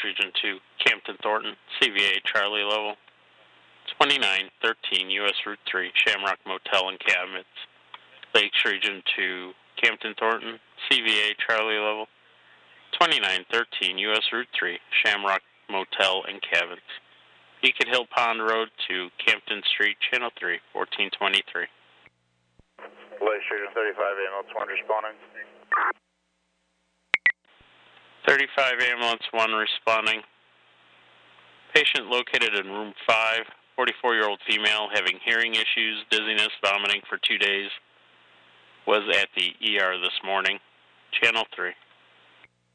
Region 2, Campton Thornton, CVA Charlie level. 2913 US Route 3, Shamrock Motel and Cabins. Lakes Region 2, Campton Thornton, CVA Charlie level. 2913 US Route 3, Shamrock Motel and Cabins. Beacon Hill Pond Road to Campton Street, Channel 3, 1423. Lakes Region 35, ambulance 1 responding. 35 ambulance 1 responding. Patient located in room 5, 44-year-old female having hearing issues, dizziness, vomiting for 2 days. Was at the ER this morning. Channel 3.